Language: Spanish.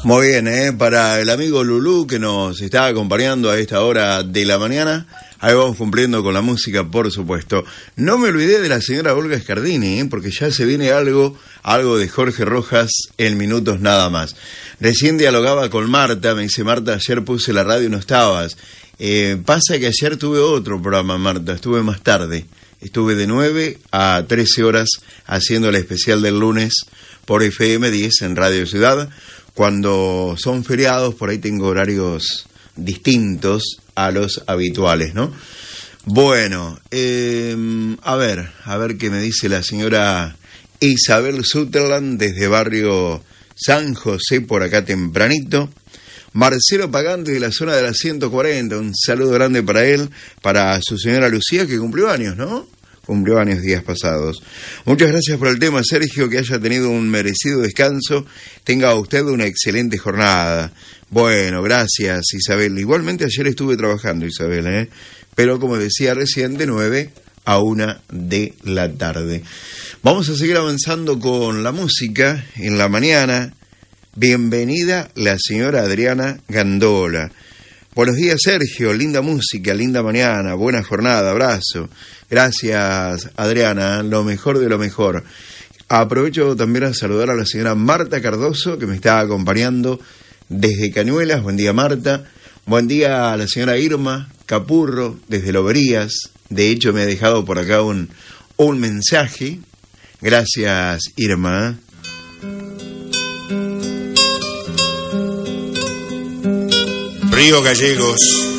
Muy bien, para el amigo Lulú que nos está acompañando a esta hora de la mañana. Ahí vamos cumpliendo con la música, por supuesto. No me olvidé de la señora Olga Scardini, porque ya se viene algo de Jorge Rojas en minutos nada más. Recién dialogaba con Marta, me dice: Marta, ayer puse la radio y no estabas. Pasa que ayer tuve otro programa, Marta, estuve más tarde. Estuve de 9 a 13 horas haciendo el especial del lunes por FM 10 en Radio Ciudad. Cuando son feriados, por ahí tengo horarios distintos a los habituales, ¿no? Bueno, a ver qué me dice la señora Isabel Sutherland desde barrio San José, por acá tempranito. Marcelo Pagante de la zona de la 140, un saludo grande para él, para su señora Lucía, que cumplió años, ¿no? Cumplió años días pasados. Muchas gracias por el tema, Sergio, que haya tenido un merecido descanso. Tenga usted una excelente jornada. Bueno, gracias, Isabel. Igualmente ayer estuve trabajando, Isabel, pero como decía recién, de 9 a 1 de la tarde. Vamos a seguir avanzando con la música en la mañana. Bienvenida la señora Adriana Gandola. Buenos días, Sergio, linda música, linda mañana, buena jornada, abrazo. Gracias, Adriana, lo mejor de lo mejor. Aprovecho también a saludar a la señora Marta Cardoso, que me está acompañando desde Cañuelas. Buen día, Marta. Buen día a la señora Irma Capurro, desde Loberías. De hecho, me ha dejado por acá un mensaje. Gracias, Irma. Río Gallegos,